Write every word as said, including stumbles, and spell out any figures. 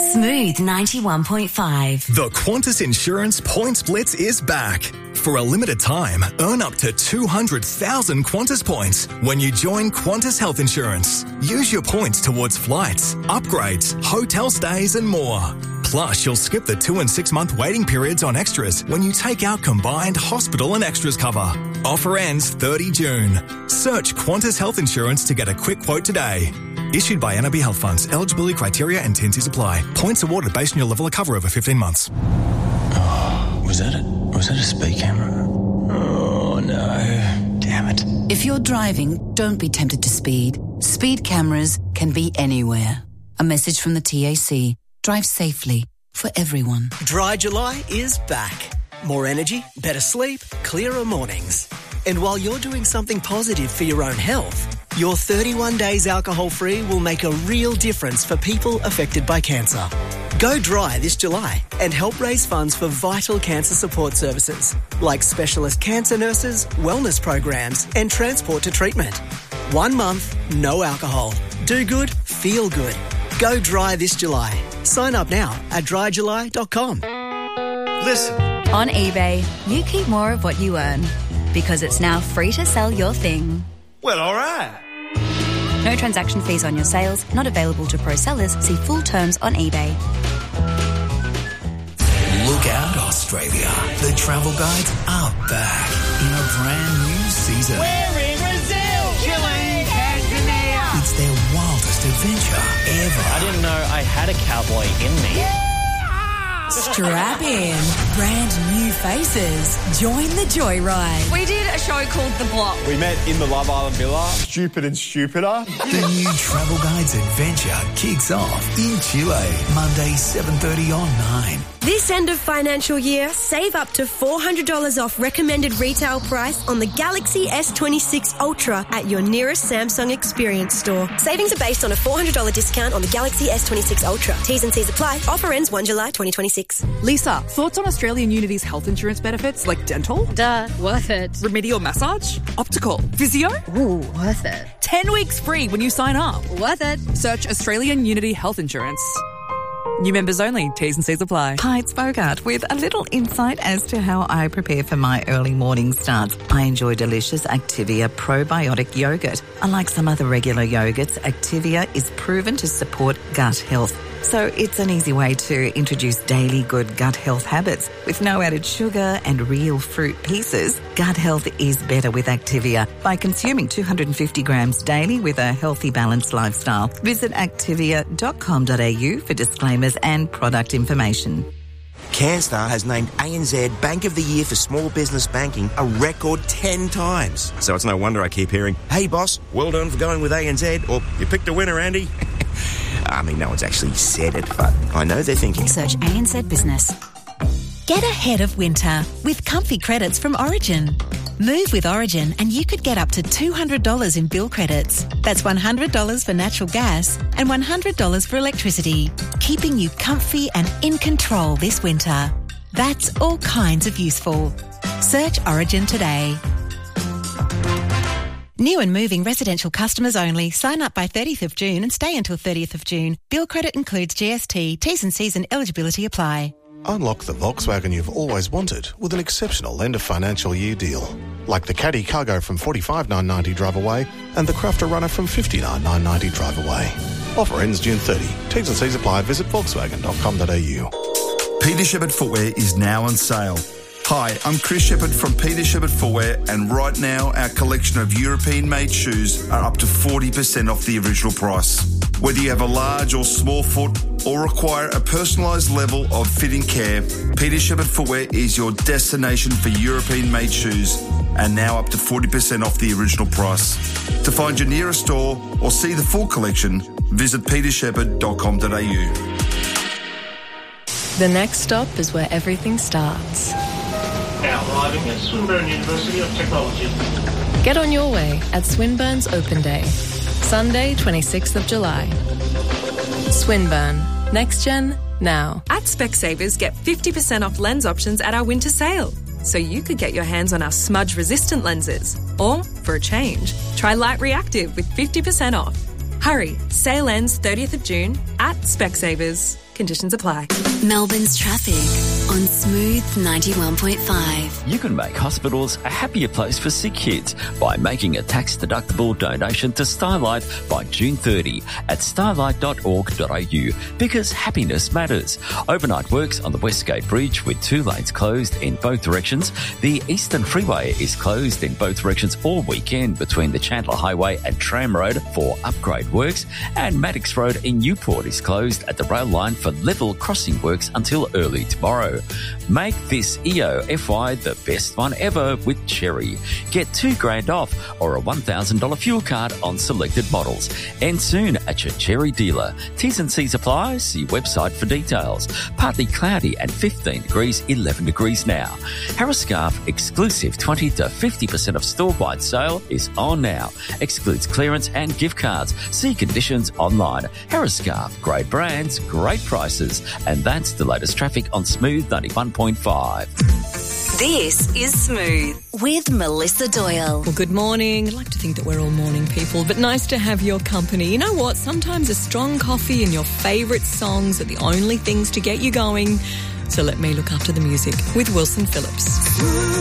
Smooth ninety-one point five. The Qantas Insurance Points Blitz is back. For a limited time, earn up to two hundred thousand Qantas points when you join Qantas Health Insurance. Use your points towards flights, upgrades, hotel stays and more. Plus, you'll skip the two and six month waiting periods on extras when you take out combined hospital and extras cover. Offer ends thirtieth of June. Search Qantas Health Insurance to get a quick quote today. Issued by N A B Health Funds. Eligibility criteria and T and Cs apply. Points awarded based on your level of cover over fifteen months. Oh, was that it? Was that a speed camera? Oh, no. Damn it. If you're driving, don't be tempted to speed. Speed cameras can be anywhere. A message from the T A C. Drive safely for everyone. Dry July is back. More energy, better sleep, clearer mornings. And while you're doing something positive for your own health, your thirty-one days alcohol-free will make a real difference for people affected by cancer. Go dry this July and help raise funds for vital cancer support services like specialist cancer nurses, wellness programs and transport to treatment. One month, no alcohol. Do good, feel good. Go dry this July. Sign up now at dry july dot com. Listen. On eBay, you keep more of what you earn because it's now free to sell your thing. Well, all right. No transaction fees on your sales, not available to pro sellers. See full terms on eBay. Look out, Australia. The travel guides are back in a brand new season. We're in Brazil, Chile, Tanzania. It's their wildest adventure ever. I didn't know I had a cowboy in me. Yeah! Strap in. Brand new faces. Join the joyride. We did a show called The Block. We met in the Love Island Villa. Stupid and stupider. The new Travel Guides adventure kicks off in Chile, Monday, seven thirty on Nine. This end of financial year, save up to four hundred dollars off recommended retail price on the Galaxy S twenty-six Ultra at your nearest Samsung Experience store. Savings are based on a four hundred dollars discount on the Galaxy S twenty-six Ultra. T's and C's apply. Offer ends the first of July twenty twenty-six. Lisa, thoughts on Australian Unity's health insurance benefits like dental? Duh, worth it. Remedial massage? Optical? Physio? Ooh, worth it. ten weeks free when you sign up. Worth it. Search Australian Unity Health Insurance. New members only. T's and C's apply. Hi, it's Bogart with a little insight as to how I prepare for my early morning starts. I enjoy delicious Activia probiotic yogurt. Unlike some other regular yogurts, Activia is proven to support gut health. So it's an easy way to introduce daily good gut health habits. With no added sugar and real fruit pieces, gut health is better with Activia by consuming two hundred fifty grams daily with a healthy, balanced lifestyle. Visit activia dot com dot a u for disclaimers and product information. CanStar has named A N Z Bank of the Year for Small Business Banking a record ten times. So it's no wonder I keep hearing, hey boss, well done for going with A N Z, or you picked a winner, Andy. I mean, no one's actually said it, but I know they're thinking. Search A N Z Business. Get ahead of winter with comfy credits from Origin. Move with Origin and you could get up to two hundred dollars in bill credits. That's one hundred dollars for natural gas and one hundred dollars for electricity, keeping you comfy and in control this winter. That's all kinds of useful. Search Origin today. New and moving residential customers only. Sign up by thirtieth of June and stay until thirtieth of June. Bill credit includes G S T. T's and C's and eligibility apply. Unlock the Volkswagen you've always wanted with an exceptional end of financial year deal. Like the Caddy Cargo from forty-five thousand nine hundred ninety drive away and the Crafter Runner from fifty-nine thousand nine hundred ninety drive away. Offer ends June thirtieth. T's and C's apply. Visit volkswagen dot com dot a u. Peter Shepherd Footwear is now on sale. Hi, I'm Chris Shepherd from Peter Shepherd Footwear, and right now our collection of European-made shoes are up to forty percent off the original price. Whether you have a large or small foot or require a personalised level of fitting care, Peter Shepherd Footwear is your destination for European-made shoes, and now up to forty percent off the original price. To find your nearest store or see the full collection, visit peter shepherd dot com dot a u. The next stop is where everything starts. Now arriving at Swinburne University of Technology. Get on your way at Swinburne's Open Day, Sunday, twenty-sixth of July. Swinburne. Next gen, now. At Specsavers, get fifty percent off lens options at our winter sale. So you could get your hands on our smudge-resistant lenses. Or, for a change, try Light Reactive with fifty percent off. Hurry, sale ends thirtieth of June at Specsavers. Conditions apply. Melbourne's traffic on Smooth ninety-one point five. You can make hospitals a happier place for sick kids by making a tax-deductible donation to Starlight by June thirtieth at starlight dot org dot a u, because happiness matters. Overnight works on the Westgate Bridge with two lanes closed in both directions. The Eastern Freeway is closed in both directions all weekend between the Chandler Highway and Tram Road for upgrade works, and Maddox Road in Newport is closed at the rail line for level crossing works until early tomorrow. Make this E O F Y the best one ever with Cherry. Get two grand off or a one thousand dollars fuel card on selected models. And soon at your Cherry dealer. T's and C's apply. See website for details. Partly cloudy and fifteen degrees, eleven degrees now. Harris Scarf exclusive twenty to fifty percent of store-wide sale is on now. Excludes clearance and gift cards. See conditions online. Harris Scarf, great brands, great prices. And that's the latest traffic on Smooth ninety-one point five. This is Smooth with Melissa Doyle. Well, good morning. I'd like to think that we're all morning people, but nice to have your company. You know what? Sometimes a strong coffee and your favourite songs are the only things to get you going. So let me look after the music with Wilson Phillips.